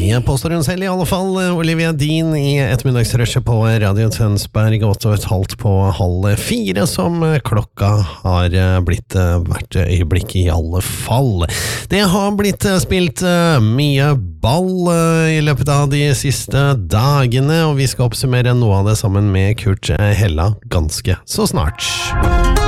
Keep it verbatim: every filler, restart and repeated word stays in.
Det påstår hun selv i alle fall. Olivia Dean i ettermiddagsrushet på Radio Tønsberg, åtte og et halvt på halv fire, som klokka har blitt hvert øyeblikk i alle fall. Det har blitt spilt mye ball i løpet av de siste dagene, og vi skal oppsummere noe av det sammen med Kurt Hella ganske så snart.